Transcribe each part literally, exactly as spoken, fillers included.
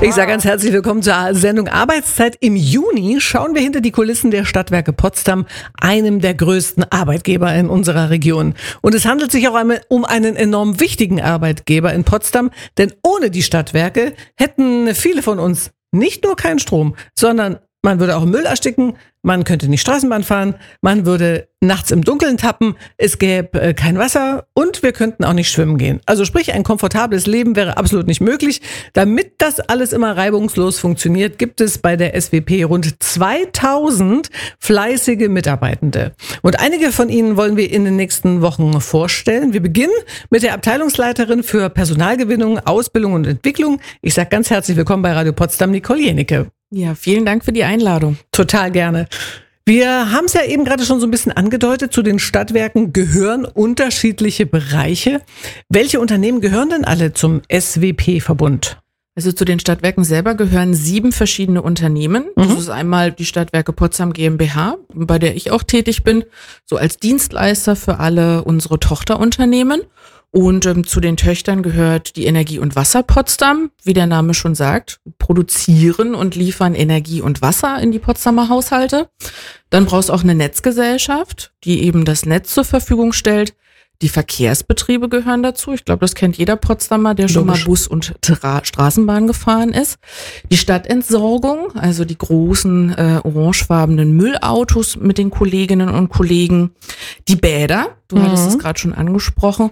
Ich sage ganz herzlich willkommen zur Sendung Arbeitszeit. Im Juni schauen wir hinter die Kulissen der Stadtwerke Potsdam, einem der größten Arbeitgeber in unserer Region. Und es handelt sich auch um einen enorm wichtigen Arbeitgeber in Potsdam, denn ohne die Stadtwerke hätten viele von uns nicht nur keinen Strom, sondern man würde auch Müll ersticken, man könnte nicht Straßenbahn fahren, man würde nachts im Dunkeln tappen, es gäbe äh, kein Wasser und wir könnten auch nicht schwimmen gehen. Also sprich, ein komfortables Leben wäre absolut nicht möglich. Damit das alles immer reibungslos funktioniert, gibt es bei der S W P rund zweitausend fleißige Mitarbeitende. Und einige von ihnen wollen wir in den nächsten Wochen vorstellen. Wir beginnen mit der Abteilungsleiterin für Personalgewinnung, Ausbildung und Entwicklung. Ich sage ganz herzlich willkommen bei Radio Potsdam, Nicole Jenecke. Ja, vielen Dank für die Einladung. Total gerne. Wir haben es ja eben gerade schon so ein bisschen angedeutet, zu den Stadtwerken gehören unterschiedliche Bereiche. Welche Unternehmen gehören denn alle zum S W P-Verbund? Also zu den Stadtwerken selber gehören sieben verschiedene Unternehmen. Mhm. Das ist einmal die Stadtwerke Potsdam GmbH, bei der ich auch tätig bin, so als Dienstleister für alle unsere Tochterunternehmen. Und ähm, zu den Töchtern gehört die Energie und Wasser Potsdam, wie der Name schon sagt, produzieren und liefern Energie und Wasser in die Potsdamer Haushalte. Dann brauchst du auch eine Netzgesellschaft, die eben das Netz zur Verfügung stellt. Die Verkehrsbetriebe gehören dazu. Ich glaube, das kennt jeder Potsdamer, der schon Logisch. mal Bus und Tra- Straßenbahn gefahren ist. Die Stadtentsorgung, also die großen äh, orangefarbenen Müllautos mit den Kolleginnen und Kollegen. Die Bäder, du mhm. hattest es gerade schon angesprochen.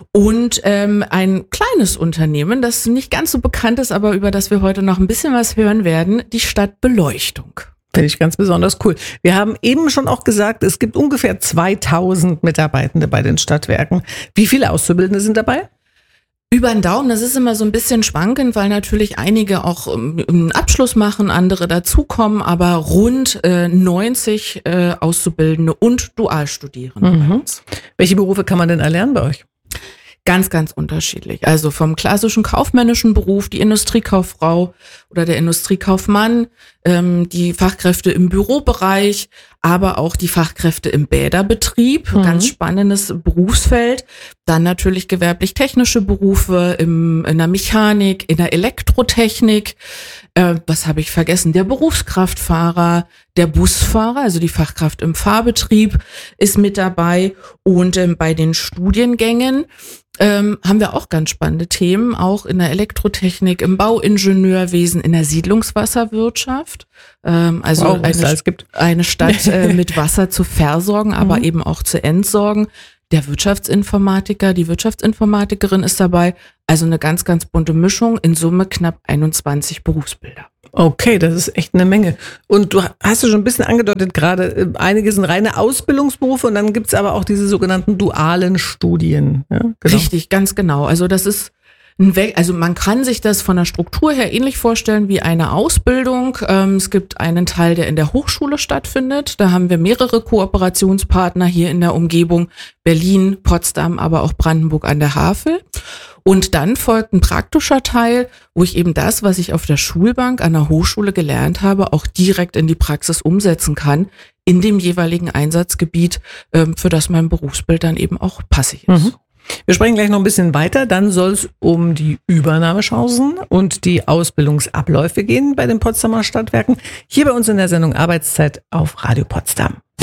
Und ähm, ein kleines Unternehmen, das nicht ganz so bekannt ist, aber über das wir heute noch ein bisschen was hören werden, die Stadtbeleuchtung. Finde ich ganz besonders cool. Wir haben eben schon auch gesagt, es gibt ungefähr zweitausend Mitarbeitende bei den Stadtwerken. Wie viele Auszubildende sind dabei? Über den Daumen, das ist immer so ein bisschen schwankend, weil natürlich einige auch einen Abschluss machen, andere dazukommen, aber rund äh, neunzig äh, Auszubildende und Dualstudierende. Mhm. Welche Berufe kann man denn erlernen bei euch? Ganz, ganz unterschiedlich. Also vom klassischen kaufmännischen Beruf, die Industriekauffrau oder der Industriekaufmann, ähm, die Fachkräfte im Bürobereich, aber auch die Fachkräfte im Bäderbetrieb. Mhm. Ganz spannendes Berufsfeld. Dann natürlich gewerblich-technische Berufe im, in der Mechanik, in der Elektrotechnik. Äh, was habe ich vergessen? Der Berufskraftfahrer, der Busfahrer, also die Fachkraft im Fahrbetrieb ist mit dabei. Und ähm, bei den Studiengängen Ähm, haben wir auch ganz spannende Themen, auch in der Elektrotechnik, im Bauingenieurwesen, in der Siedlungswasserwirtschaft. Ähm, also wow, eine, gibt. eine Stadt äh, mit Wasser zu versorgen, aber mhm. eben auch zu entsorgen. Der Wirtschaftsinformatiker, die Wirtschaftsinformatikerin ist dabei. Also eine ganz, ganz bunte Mischung, in Summe knapp einundzwanzig Berufsbilder. Okay, das ist echt eine Menge. Und du hast ja schon ein bisschen angedeutet gerade, einige sind reine Ausbildungsberufe und dann gibt's aber auch diese sogenannten dualen Studien. Ja, genau. Richtig, ganz genau. Also das ist ein We- also man kann sich das von der Struktur her ähnlich vorstellen wie eine Ausbildung. Ähm, es gibt einen Teil, der in der Hochschule stattfindet. Da haben wir mehrere Kooperationspartner hier in der Umgebung, Berlin, Potsdam, aber auch Brandenburg an der Havel. Und dann folgt ein praktischer Teil, wo ich eben das, was ich auf der Schulbank an der Hochschule gelernt habe, auch direkt in die Praxis umsetzen kann, in dem jeweiligen Einsatzgebiet, für das mein Berufsbild dann eben auch passig ist. Mhm. Wir sprechen gleich noch ein bisschen weiter, dann soll es um die Übernahmechancen und die Ausbildungsabläufe gehen bei den Potsdamer Stadtwerken. Hier bei uns in der Sendung Arbeitszeit auf Radio Potsdam.